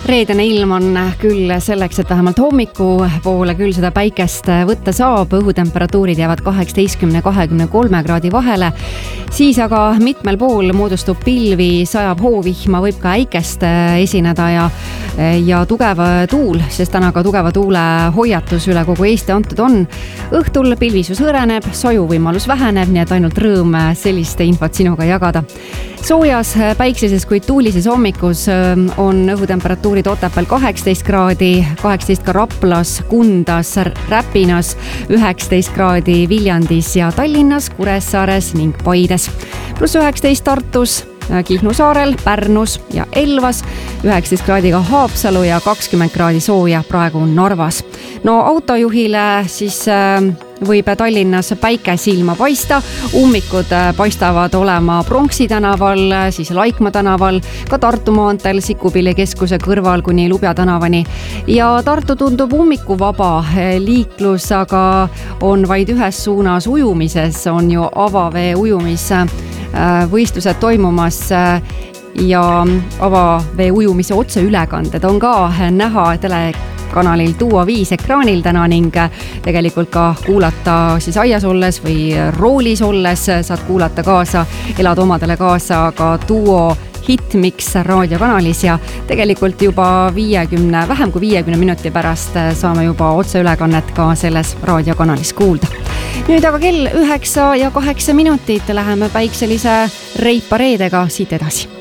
Reedene ilm on küll selleks, et vähemalt hommiku poole küll seda päikest võtta saab, õhutemperatuurid jäävad 18–23 kraadi vahele, siis aga mitmel pool moodustub pilvi, sajab hoovihma, võib ka äikest esineda ja tugev tuul, sest täna ka tugeva tuule hoiatus üle kogu Eesti antud on. Õhtul pilvisus hõreneb, saju võimalus väheneb, nii et ainult rõõm sellist infot sinuga jagada. Soojas, päikseses, kuid tuulises hommikus on õhutemperatuurid Otepääl 18 kraadi, 18 ka Raplas, Kundas, Räpinas, 19 kraadi Viljandis ja Tallinnas, Kuressaares ning Paides. Pluss 19 Tartus, Kihnu saarel, Pärnus ja Elvas, 19 kraadiga Haapsalu ja 20 kraadi sooja praegu Narvas. No autojuhile siis võib Tallinnas päike silma paista, ummikud paistavad olema Pronksi tänaval, siis Laikmaa tänaval, ka Tartu maanteel Sikupilli keskuse kõrval kuni Lubja tänavani. Ja Tartu tundub ummikuvaba liiklus, aga on vaid ühes suunas ujumises, on ju avavee ujumisvõistlused toimumas ja avavee ujumise otseülekanded on ka näha telekanalil Duo 5 ekraanil täna ning tegelikult ka kuulata siis aias olles või roolis olles saad kuulata kaasa, elad omadele kaasa ka Duo Hitmix raadiokanalis ja tegelikult juba vähem kui 50 minuti pärast saame juba otseülekannet ka selles raadiokanalis kuulda. Nüüd aga kell 9 ja 8 minutit läheme päikselise reipa reedega siit edasi.